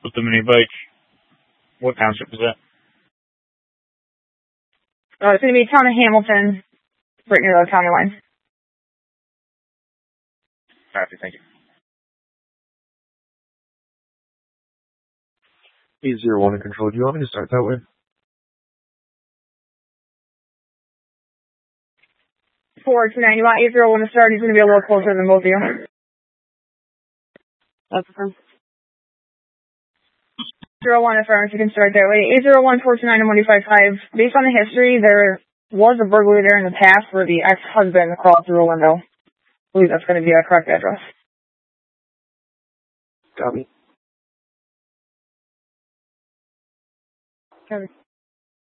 with the mini bike. What township is that? It's going to be town of Hamilton, right near the county line. Copy, thank you. 801 in control. Do you want me to start that way? 429. You want 801 to start? He's going to be a little closer than both of you. That's the 01 affirms you can start that way. 801-429-155. Based on the history, there was a burglary there in the past where the ex-husband crawled through a window. I believe that's going to be a correct address. Copy. Copy.